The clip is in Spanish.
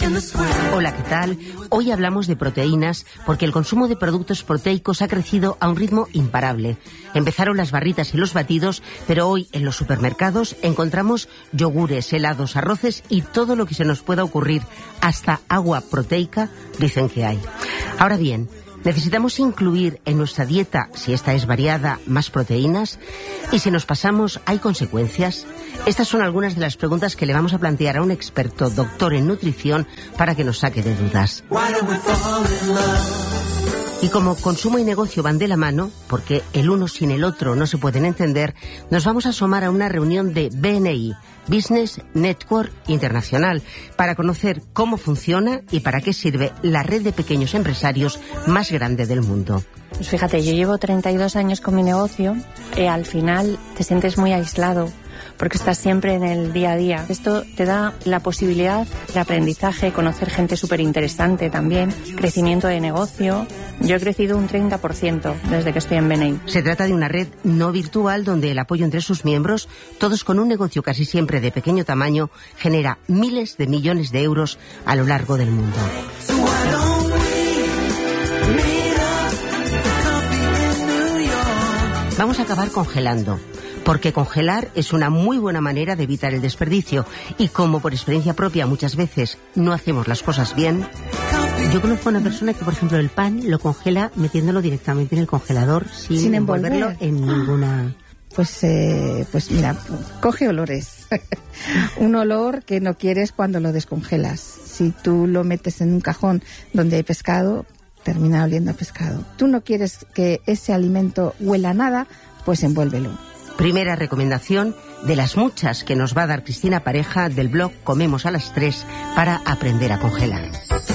Hola, ¿qué tal? Hoy hablamos de proteínas porque el consumo de productos proteicos ha crecido a un ritmo imparable. Empezaron las barritas y los batidos, pero hoy en los supermercados encontramos yogures, helados, arroces y todo lo que se nos pueda ocurrir. Hasta agua proteica dicen que hay. Ahora bien, necesitamos incluir en nuestra dieta, si esta es variada, más proteínas. Y si nos pasamos, ¿hay consecuencias? Estas son algunas de las preguntas que le vamos a plantear a un experto, doctor en nutrición, para que nos saque de dudas. Y como consumo y negocio van de la mano, porque el uno sin el otro no se pueden entender, nos vamos a asomar a una reunión de BNI, Business Network Internacional, para conocer cómo funciona y para qué sirve la red de pequeños empresarios más grande del mundo. Pues fíjate, yo llevo 32 años con mi negocio y al final te sientes muy aislado porque estás siempre en el día a día. Esto te da la posibilidad de aprendizaje, conocer gente súper interesante también, crecimiento de negocio. Yo he crecido un 30% desde que estoy en BNI. Se trata de una red no virtual donde el apoyo entre sus miembros, todos con un negocio casi siempre de pequeño tamaño, genera miles de millones de euros a lo largo del mundo. Vamos a acabar congelando, porque congelar es una muy buena manera de evitar el desperdicio y como por experiencia propia muchas veces no hacemos las cosas bien. Yo conozco a una persona que, por ejemplo, el pan lo congela metiéndolo directamente en el congelador sin envolverlo en ninguna... Pues mira, coge olores. Un olor que no quieres cuando lo descongelas. Si tú lo metes en un cajón donde hay pescado, termina oliendo a pescado. Tú no quieres que ese alimento huela a nada, pues envuélvelo. Primera recomendación de las muchas que nos va a dar Cristina Pareja del blog Comemos a las 3 para aprender a congelar.